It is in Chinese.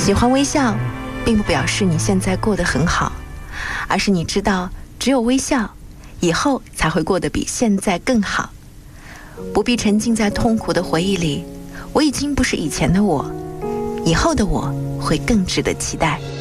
喜欢微笑，并不表示你现在过得很好，而是你知道，只有微笑，以后才会过得比现在更好。不必沉浸在痛苦的回忆里，我已经不是以前的我，以后的我会更值得期待。